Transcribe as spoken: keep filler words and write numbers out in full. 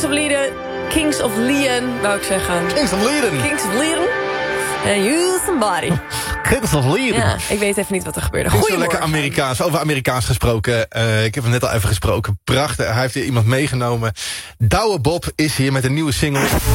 of Leiden. Kings of Leon, wou ik zeggen. Kings of Leiden. Kings of Leiden. And you somebody. Kings of Leiden. Ja, ik weet even niet wat er gebeurde. Dit is wel Goedemorgen. lekker Amerikaans. Over Amerikaans gesproken. Uh, ik heb hem net al even gesproken. Prachtig. Hij heeft hier iemand meegenomen. Douwe Bob is hier met een nieuwe single.